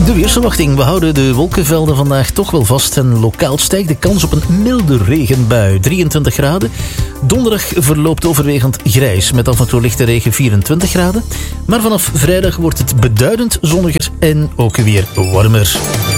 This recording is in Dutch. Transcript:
De weersverwachting. We houden de wolkenvelden vandaag toch wel vast en lokaal stijgt de kans op een milde regenbui. 23 graden. Donderdag verloopt overwegend grijs met af en toe lichte regen 24 graden. Maar vanaf vrijdag wordt het beduidend zonniger en ook weer warmer.